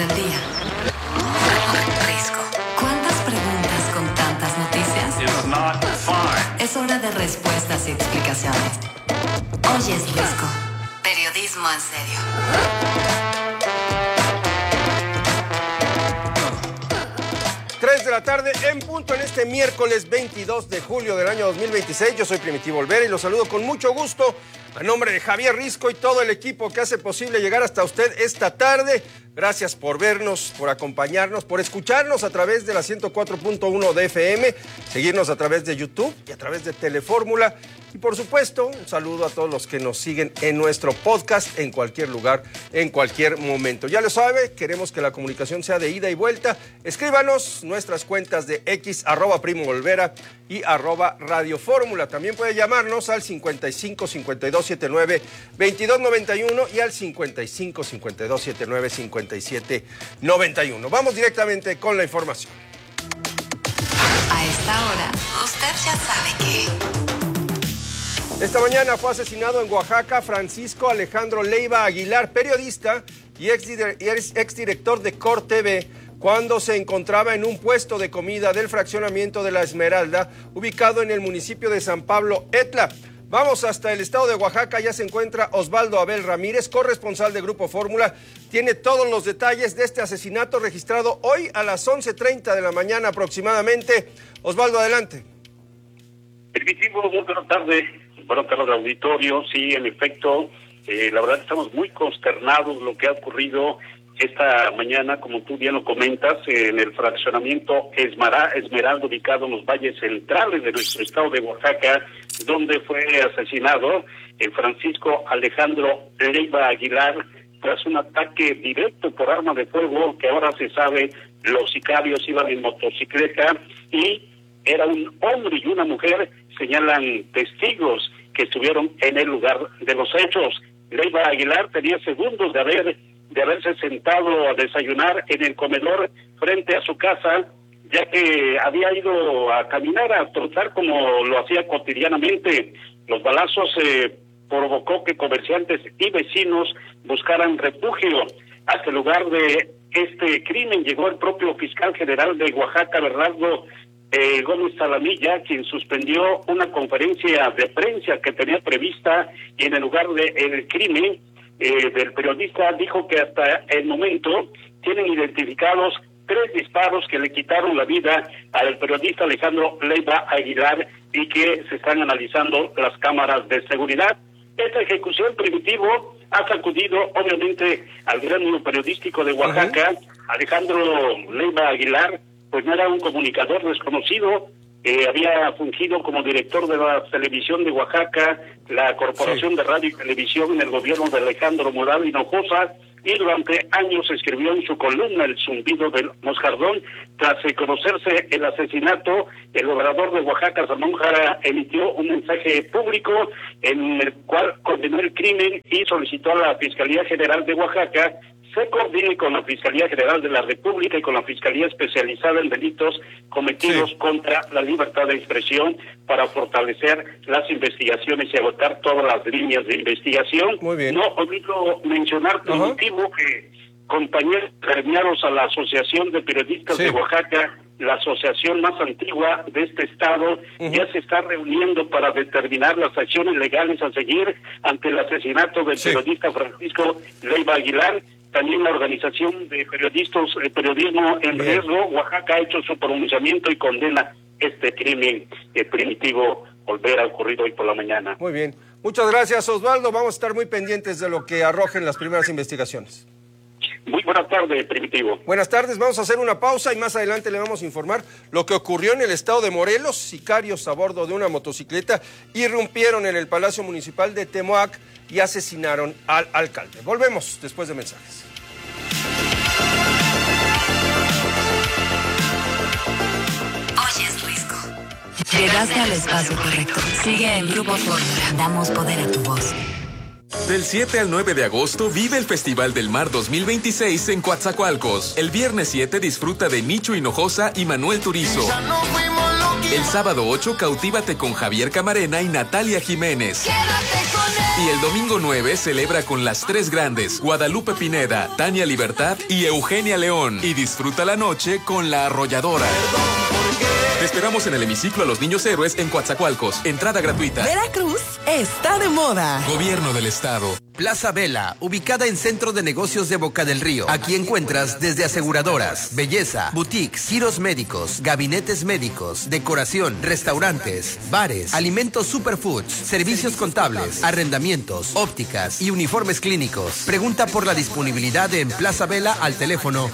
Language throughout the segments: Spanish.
del día. Risco. ¿Cuántas preguntas con tantas noticias? It's not fine. Es hora de respuestas y explicaciones. Hoy es Risco. Periodismo en serio. 3 de la tarde en punto en este miércoles 22 de julio del año 2026. Yo soy Primitivo Olvera y los saludo con mucho gusto a nombre de Javier Risco y todo el equipo que hace posible llegar hasta usted esta tarde. Gracias por vernos, por acompañarnos, por escucharnos a través de la 104.1 de FM, seguirnos a través de YouTube y a través de Telefórmula. Y por supuesto, un saludo a todos los que nos siguen en nuestro podcast en cualquier lugar, en cualquier momento. Ya lo sabe, queremos que la comunicación sea de ida y vuelta. Escríbanos nuestras cuentas de X, @Primo Olvera y @Radio Fórmula. También puede llamarnos al 55 52 79 22 91 y al 55 52 79 57 91. Vamos directamente con la información. A esta hora, usted ya sabe que... Esta mañana fue asesinado en Oaxaca Francisco Alejandro Leiva Aguilar, periodista y exdirector de Cor TV, cuando se encontraba en un puesto de comida del fraccionamiento de La Esmeralda, ubicado en el municipio de San Pablo Etla. Vamos hasta el estado de Oaxaca, ya se encuentra Osvaldo Abel Ramírez, corresponsal de Grupo Fórmula. Tiene todos los detalles de este asesinato registrado hoy a las 11:30 de la mañana aproximadamente. Osvaldo, adelante. Permitimos, buenas tardes al auditorio. Sí, en efecto, la verdad estamos muy consternados lo que ha ocurrido esta mañana, como tú bien lo comentas, en el fraccionamiento Esmeralda, ubicado en los valles centrales de nuestro estado de Oaxaca, donde fue asesinado Francisco Alejandro Leiva Aguilar tras un ataque directo por arma de fuego, que ahora se sabe los sicarios iban en motocicleta y era un hombre y una mujer, señalan testigos que estuvieron en el lugar de los hechos. Leiva Aguilar tenía segundos de haberse sentado a desayunar en el comedor frente a su casa, ya que había ido a caminar, a trotar como lo hacía cotidianamente. Los balazos provocó que comerciantes y vecinos buscaran refugio. Hasta el lugar de este crimen llegó el propio fiscal general de Oaxaca, Bernardo Gómez Salamilla, quien suspendió una conferencia de prensa que tenía prevista, y en el lugar del crimen del periodista dijo que hasta el momento tienen identificados 3 disparos que le quitaron la vida al periodista Alejandro Leiva Aguilar y que se están analizando las cámaras de seguridad. Esta ejecución, Primitivo, ha sacudido obviamente al gremio periodístico de Oaxaca. Alejandro Leiva Aguilar pues no era un comunicador desconocido, había fungido como director de la televisión de Oaxaca, la Corporación de Radio y Televisión en el gobierno de Alejandro Mural Hinojosa, y durante años escribió en su columna El zumbido del moscardón. Tras conocerse el asesinato, el gobernador de Oaxaca, Ramón Jara, emitió un mensaje público en el cual condenó el crimen y solicitó a la Fiscalía General de Oaxaca se coordine con la Fiscalía General de la República y con la Fiscalía Especializada en Delitos Cometidos contra la Libertad de Expresión para fortalecer las investigaciones y agotar todas las líneas de investigación. Muy bien. No olvido mencionar, Primitivo, que compañeros gremiados a la Asociación de Periodistas de Oaxaca, la asociación más antigua de este estado, ya se está reuniendo para determinar las acciones legales a seguir ante el asesinato del periodista Francisco Leiva Aguilar. También la Organización de Periodismo en Riesgo, Oaxaca, ha hecho su pronunciamiento y condena este crimen Primitivo Olvera ocurrido hoy por la mañana. Muy bien. Muchas gracias, Osvaldo. Vamos a estar muy pendientes de lo que arrojen las primeras investigaciones. Muy buenas tardes, Primitivo. Buenas tardes, vamos a hacer una pausa y más adelante le vamos a informar lo que ocurrió en el estado de Morelos. Sicarios a bordo de una motocicleta irrumpieron en el Palacio Municipal de Temoac y asesinaron al alcalde. Volvemos después de mensajes. Hoy es Risco. Llegaste al espacio correcto. Sigue en Grupo Fórmula. Damos poder a tu voz. Del 7 al 9 de agosto vive el Festival del Mar 2026 en Coatzacoalcos. El viernes 7 disfruta de Nicho Hinojosa y Manuel Turizo. Ya no fuimos lo que El sábado 8, cautívate con Javier Camarena y Natalia Jiménez. Quédate con él. Y el domingo 9 celebra con las tres grandes, Guadalupe Pineda, Tania Libertad y Eugenia León. Y disfruta la noche con La Arrolladora. Te esperamos en el hemiciclo a los Niños Héroes en Coatzacoalcos. Entrada gratuita. Veracruz está de moda. Gobierno del Estado. Plaza Vela, ubicada en Centro de Negocios de Boca del Río. Aquí encuentras desde aseguradoras, belleza, boutiques, giros médicos, gabinetes médicos, decoración, restaurantes, bares, alimentos superfoods, servicios contables, arrendamientos, ópticas y uniformes clínicos. Pregunta por la disponibilidad en Plaza Vela al teléfono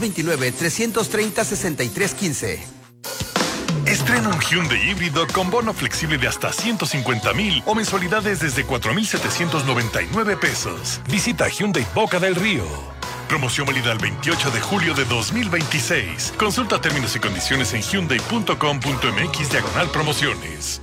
229-330-6315. Estrena un Hyundai híbrido con bono flexible de hasta 150,000 o mensualidades desde 4,799 pesos. Visita Hyundai Boca del Río. Promoción válida el 28 de julio de 2026. Consulta términos y condiciones en hyundai.com.mx/promociones.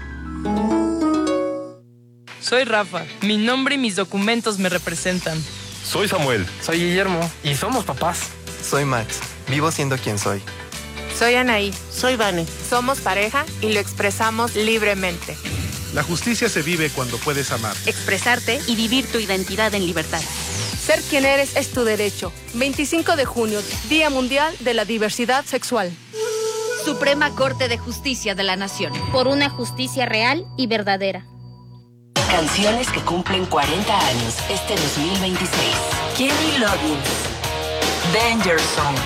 Soy Rafa. Mi nombre y mis documentos me representan. Soy Samuel. Soy Guillermo. Y somos papás. Soy Max. Vivo siendo quien soy. Soy Anaí. Soy Vane. Somos pareja y lo expresamos libremente. La justicia se vive cuando puedes amar. Expresarte y vivir tu identidad en libertad. Ser quien eres es tu derecho. 25 de junio, Día Mundial de la Diversidad Sexual. Suprema Corte de Justicia de la Nación. Por una justicia real y verdadera. Canciones que cumplen 40 años este 2026. Kenny Loggins. Danger Zone.